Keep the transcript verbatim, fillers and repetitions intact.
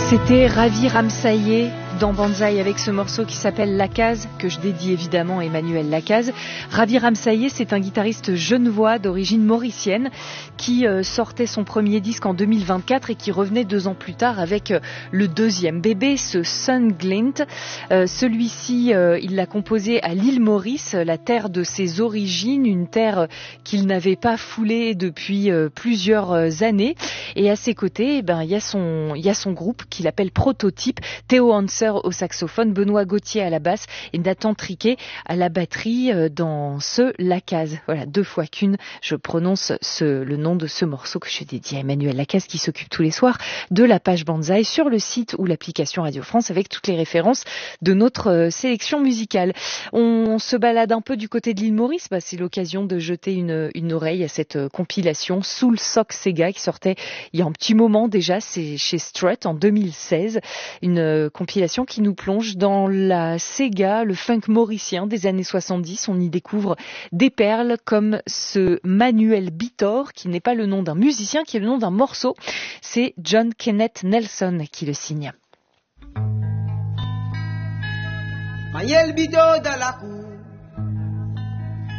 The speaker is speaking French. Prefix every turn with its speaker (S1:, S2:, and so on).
S1: C'était Ravi Ramsaye dans Banzai avec ce morceau qui s'appelle Lacaze, que je dédie évidemment à Emmanuel Lacaze. Ravi Ramsaye, c'est un guitariste genevois d'origine mauricienne qui euh, sortait son premier disque en deux mille vingt-quatre et qui revenait deux ans plus tard avec euh, le deuxième bébé, ce Sun Glint. Euh, celui-ci, euh, il l'a composé à l'île Maurice, la terre de ses origines, une terre qu'il n'avait pas foulée depuis euh, plusieurs années. Et à ses côtés, eh ben, il y a son, il y a son groupe qu'il appelle Prototype, Théo Hanser au saxophone, Benoît Gauthier à la basse et Nathan Triquet à la batterie dans ce Lacaze. Voilà, deux fois qu'une, je prononce ce, le nom de ce morceau que je dédie à Emmanuel Lacaze qui s'occupe tous les soirs de la page Banzai sur le site ou l'application Radio France avec toutes les références de notre sélection musicale. On se balade un peu du côté de l'île Maurice, bah, c'est l'occasion de jeter une, une oreille à cette compilation Soul Sock Sega qui sortait il y a un petit moment déjà, c'est chez Strut en deux mille seize, une compilation qui nous plonge dans la Sega, le funk mauricien des années soixante-dix. On y découvre des perles comme ce Manuel Bitor, qui n'est pas le nom d'un musicien, qui est le nom d'un morceau. C'est John Kenneth Nelson qui le signe.
S2: Manuel Bitor dans la cour.